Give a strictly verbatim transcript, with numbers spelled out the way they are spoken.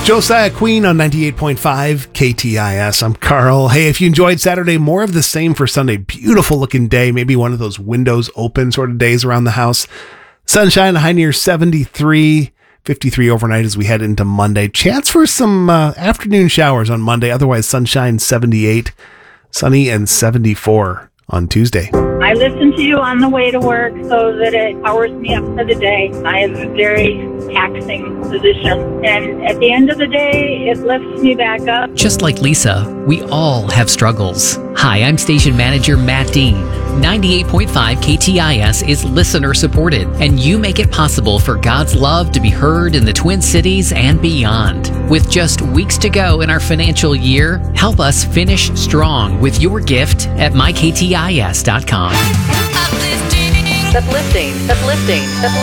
Josiah Queen on ninety-eight point five K T I S. I'm Carl. Hey, if you enjoyed Saturday, more of the same for Sunday. Beautiful looking day. Maybe one of those windows open sort of days around the house. Sunshine, high near seventy-three. fifty-three overnight as we head into Monday. Chance for some uh, afternoon showers on Monday. Otherwise, sunshine, seventy-eight. Sunny and seventy-four on Tuesday. I listen to you on the way to work so that it powers me up for the day. I have a very taxing position, and at the end of the day, it lifts me back up. Just like Lisa, we all have struggles. Hi, I'm station manager Matt Dean. ninety-eight point five K T I S is listener supported, and you make it possible for God's love to be heard in the Twin Cities and beyond. With just weeks to go in our financial year, help us finish strong with your gift at my k t i s dot com. Uplifting, uplifting, uplifting, uplifting.